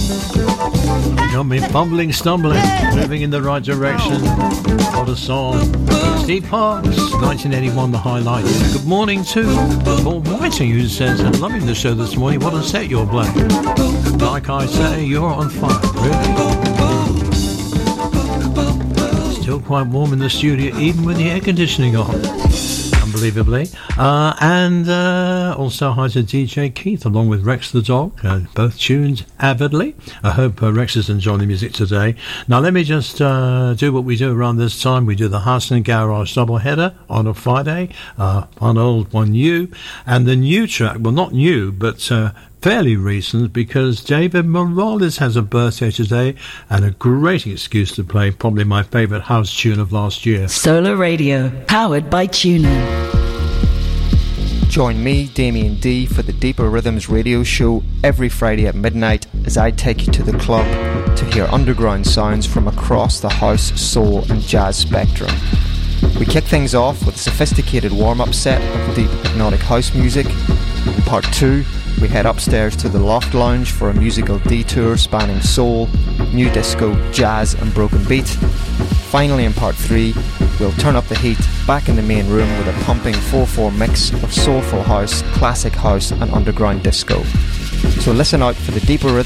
Got me fumbling, stumbling, moving in the right direction. What a song. Steve Parks, 1981, the highlights. Good morning to Paul Whiting, who says, I'm loving the show this morning. What a set you're playing. Like I say, you're on fire, really. Still quite warm in the studio, even with the air conditioning on. Unbelievably. And also hi to DJ Keith along with Rex the dog, both tuned avidly. I hope Rex is enjoying the music today. Now let me just do what we do around this time. We do the Harston Garage doubleheader on a Friday, one old, one new, and the new track, well not new, but fairly recent, because David Morales has a birthday today and a great excuse to play probably my favourite house tune of last year. Solar Radio, powered by TuneIn. Join me, Damien D, for the Deeper Rhythms radio show every Friday at midnight as I take you to the club to hear underground sounds from across the house, soul and jazz spectrum. We kick things off with a sophisticated warm-up set of deep hypnotic house music. In part 2, we head upstairs to the Loft Lounge for a musical detour spanning soul, new disco, jazz and broken beat. Finally, in part 3, we'll turn up the heat back in the main room with a pumping 4/4 mix of soulful house, classic house and underground disco. So listen out for the Deeper Rhythms